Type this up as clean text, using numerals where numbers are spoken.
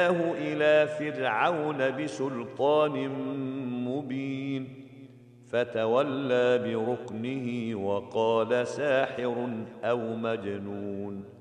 إلى فرعون بسلطان مبين فتولى بركنه وقال ساحر أو مجنون